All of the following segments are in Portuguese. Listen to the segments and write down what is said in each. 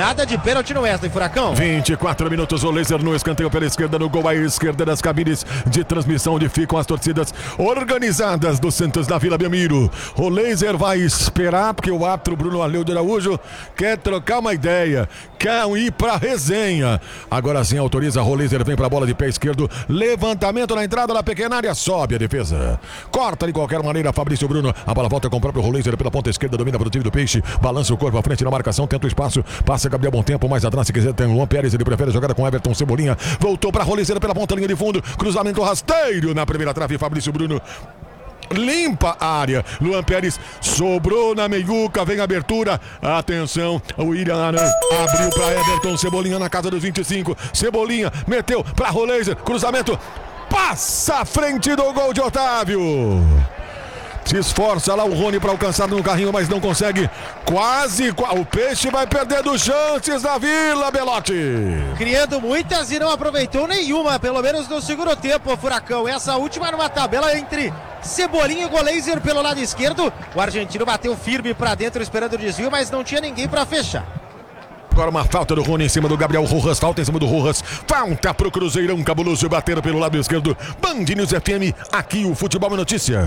Nada de pênalti no Wesley, Furacão. 24 minutos, o laser no escanteio pela esquerda, no gol à esquerda das cabines de transmissão onde ficam as torcidas organizadas do Santos da Vila Belmiro. O laser vai esperar porque o árbitro Bruno Aleu de Araújo quer trocar uma ideia, quer ir pra resenha. Agora sim autoriza, o laser vem pra bola de pé esquerdo, levantamento na entrada da pequena área, sobe a defesa. Corta de qualquer maneira, Fabrício Bruno, a bola volta com o próprio laser pela ponta esquerda, domina para o time do Peixe, balança o corpo à frente na marcação, tenta o espaço, passa Gabriel Bom Tempo, mais atrás se quiser tem o Luan Pérez, ele prefere jogar com Everton Cebolinha, voltou para Rolezeiro pela ponta, linha de fundo, cruzamento rasteiro na primeira trave, Fabrício Bruno limpa a área, Luan Pérez sobrou na meiuca, vem a abertura, atenção, o William Aran abriu para Everton Cebolinha na casa dos 25, Cebolinha meteu para Rolezer, cruzamento, passa à frente do gol de Otávio. Se esforça lá o Rony para alcançar no carrinho, mas não consegue. Quase. O Peixe vai perdendo chances na Vila, Belotti. Criando muitas e não aproveitou nenhuma, pelo menos no segundo tempo, Furacão. Essa última numa tabela entre Cebolinha e Goleiser pelo lado esquerdo. O argentino bateu firme para dentro esperando o desvio, mas não tinha ninguém para fechar. Agora uma falta do Rony em cima do Gabriel Rojas, falta em cima do Rojas, falta pro Cruzeirão cabuloso bater pelo lado esquerdo. Band News FM, aqui o Futebol é Notícia.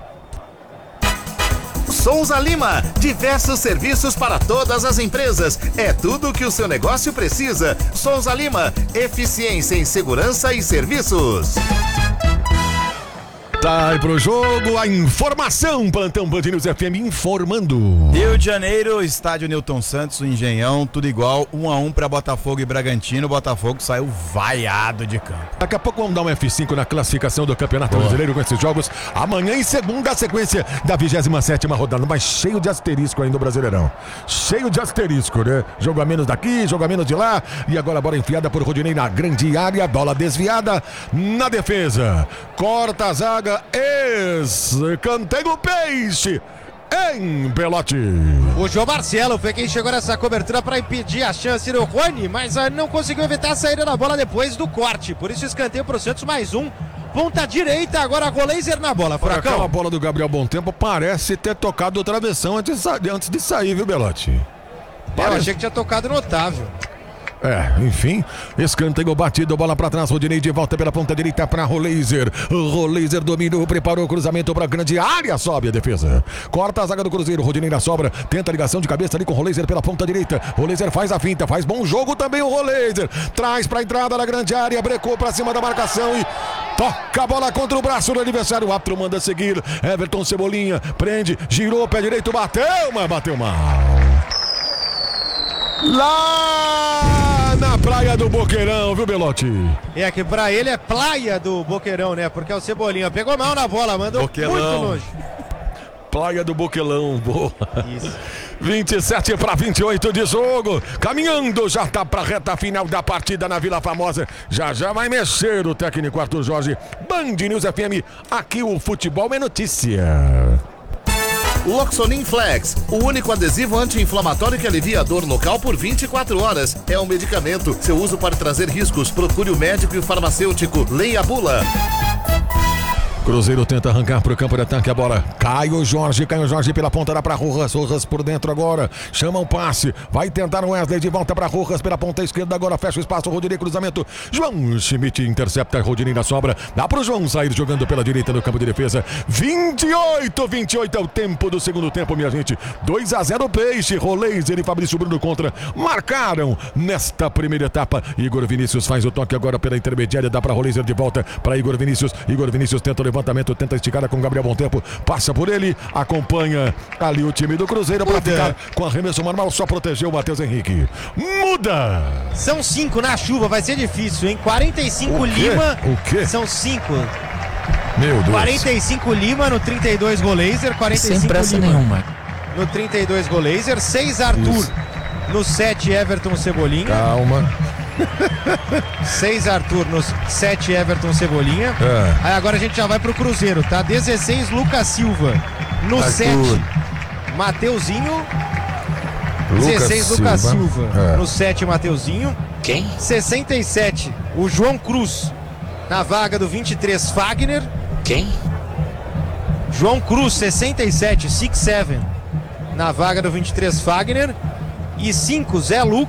Souza Lima, diversos serviços para todas as empresas. É tudo o que o seu negócio precisa. Souza Lima, eficiência em segurança e serviços. Sai pro jogo a informação, plantão Band News FM informando. Rio de Janeiro, estádio Newton Santos, o Engenhão, tudo igual, 1-1 para Botafogo e Bragantino. Botafogo saiu vaiado de campo. Daqui a pouco vamos dar um F5 na classificação do Campeonato Brasileiro com esses jogos. Amanhã em segunda, a sequência da 27ª rodada, mas cheio de asterisco ainda no Brasileirão. Cheio de asterisco, né? Jogo a menos daqui, jogo a menos de lá. E agora a bola enfiada por Rodinei na grande área, bola desviada na defesa. Corta a zaga. Escanteio Peixe em Belotti. O João Marcelo foi quem chegou nessa cobertura para impedir a chance do Rony, mas não conseguiu evitar a saída da bola depois do corte. Por isso escanteio para o Santos, mais um. Ponta direita, agora Goleiser na bola, Furacão. Aquela bola do Gabriel Bom Tempo parece ter tocado o travessão antes de sair, viu, Belotti? Eu achei que tinha tocado no Otávio. Enfim, escanteio batido, bola pra trás, Rodinei de volta pela ponta direita pra Roleiser. Roleiser dominou, preparou o cruzamento pra grande área, sobe a defesa. Corta a zaga do Cruzeiro, Rodinei na sobra, tenta a ligação de cabeça ali com o Roleiser pela ponta direita. Roleiser faz a finta, faz bom jogo também o Roleiser. Traz pra entrada da grande área, brecou pra cima da marcação e toca a bola contra o braço do adversário. O árbitro manda seguir, Everton Cebolinha, prende, girou, pé direito, bateu, mas bateu mal. Lá na praia do Boqueirão, viu, Belotti? É que pra ele é praia do Boqueirão, né? Porque é o Cebolinha pegou mal na bola, mandou Boquelão. Muito longe. Praia do Boquelão, boa. Isso. 27 para 28 de jogo. Caminhando, já tá pra reta final da partida na Vila Famosa. Já vai mexer o técnico Arthur Jorge. Band News FM, aqui o futebol é notícia. Loxonin Flex, o único adesivo anti-inflamatório que alivia a dor local por 24 horas. É um medicamento. Seu uso pode trazer riscos. Procure o médico e o farmacêutico. Leia a bula. Cruzeiro tenta arrancar para o campo de ataque, a bola. Caio Jorge pela ponta, dá para Rojas por dentro agora, chama o passe, vai tentar o Wesley de volta para Rojas pela ponta esquerda, agora fecha o espaço, Rodinei, cruzamento, João Schmidt intercepta, Rodinei na sobra, dá para o João sair jogando pela direita no campo de defesa. 28 é o tempo do segundo tempo, minha gente. 2-0 Peixe, Roleiser e Fabrício Bruno contra, marcaram nesta primeira etapa. Igor Vinícius faz o toque agora pela intermediária, dá para Roleiser de volta para Igor Vinícius tenta o levantamento, tenta esticada com Gabriel Bom Tempo, passa por ele, acompanha ali o time do Cruzeiro para ficar com arremesso normal, só protegeu o Matheus Henrique. Muda! São 5 na chuva, vai ser difícil, hein? 45 Lima. O quê? São 5. Meu Deus. 45 Lima no 32 Goleiser, 45 sem pressa Lima nenhuma. no 32 Goleiser, 6 Arthur. Isso. No 7 Everton Cebolinha. Calma. 6 Arthur, no 7 Everton Cebolinha. Aí agora a gente já vai pro Cruzeiro, tá? 16 Lucas Silva. No Arthur. 7 Mateuzinho. 16 Lucas Silva. No 7 Mateuzinho. Quem? 67 o João Cruz. Na vaga do 23 Fagner. Quem? João Cruz, 67, 6-7. Na vaga do 23 Fagner. E 5 Zé Lucas.